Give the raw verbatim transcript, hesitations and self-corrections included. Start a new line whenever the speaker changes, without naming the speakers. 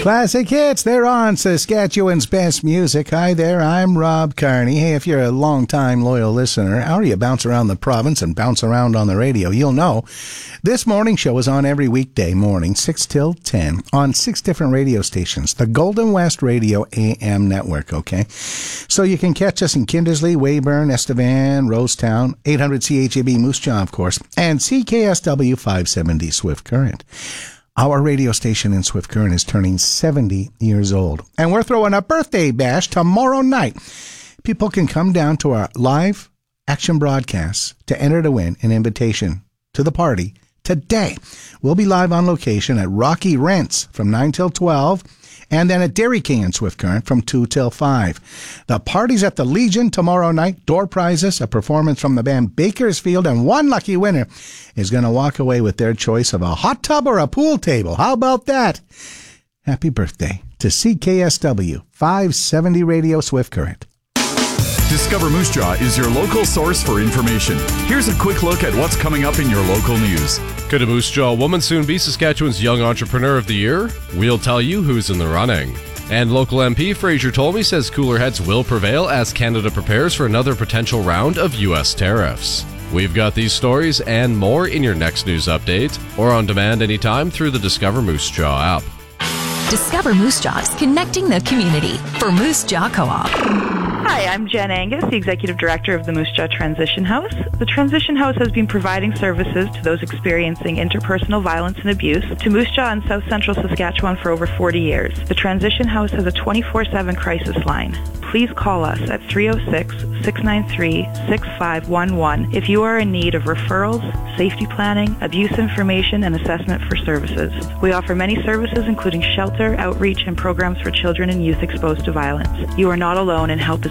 Classic hits, they're on Saskatchewan's best music. Hi there, I'm Rob Carney. Hey, if you're a long-time loyal listener, or you bounce around the province and bounce around on the radio, you'll know this morning show is on every weekday morning, six till ten, on six different radio stations, the Golden West Radio A M network, okay? So you can catch us in Kindersley, Weyburn, Estevan, Rosetown, eight hundred C H A B Moose Jaw, of course, and C K S W five seventy Swift Current. Our radio station in Swift Current is turning seventy years old, and we're throwing a birthday bash tomorrow night. People can come down to our live action broadcasts to enter to win an invitation to the party today. We'll be live on location at Rocky Rents from nine till twelve, and then at Dairy King in Swift Current from two till five. The party's at the Legion tomorrow night. Door prizes, a performance from the band Bakersfield, and one lucky winner is going to walk away with their choice of a hot tub or a pool table. How about that? Happy birthday to C K S W five seventy Radio Swift Current.
Discover Moose Jaw is your local source for information. Here's a quick look at what's coming up in your local news.
Could a Moose Jaw woman soon be Saskatchewan's Young Entrepreneur of the Year? We'll tell you who's in the running. And local M P Fraser Tolmie says cooler heads will prevail as Canada prepares for another potential round of U S tariffs. We've got these stories and more in your next news update, or on demand anytime through the Discover Moose Jaw app.
Discover Moose Jaw is connecting the community for Moose Jaw Co-op.
Hi, I'm Jen Angus, the Executive Director of the Moose Jaw Transition House. The Transition House has been providing services to those experiencing interpersonal violence and abuse to Moose Jaw in South Central Saskatchewan for over forty years. The Transition House has a twenty-four seven crisis line. Please call us at three oh six, six nine three, six five one one if you are in need of referrals, safety planning, abuse information, and assessment for services. We offer many services including shelter, outreach, and programs for children and youth exposed to violence. You are not alone, and help is